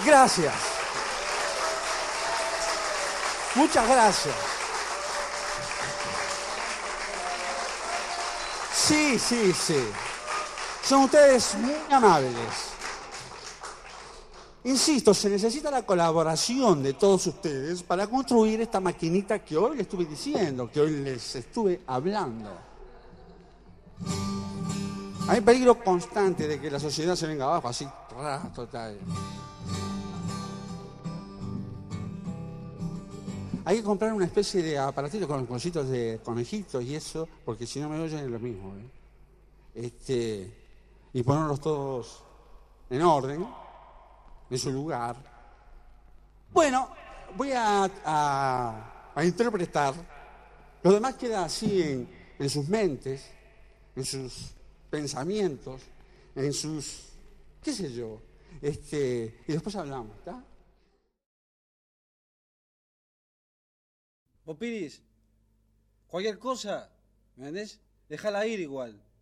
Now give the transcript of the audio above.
Gracias. Muchas gracias. Sí, sí, sí. Son ustedes muy amables. Insisto, se necesita la colaboración de todos ustedes para construir esta maquinita que hoy les estuve diciendo, que hoy les estuve hablando. Hay peligro constante de que la sociedad se venga abajo, así, total. Hay que comprar una especie de aparatito con cositos de conejitos y eso, porque si no me oyen es lo mismo. Y ponerlos todos en orden, en su lugar. Bueno, voy a interpretar. Lo demás queda así en sus mentes, en sus pensamientos, en sus, qué sé yo. Y después hablamos, ¿está? Vos, Piris, cualquier cosa, ¿me entendés? Dejala ir igual.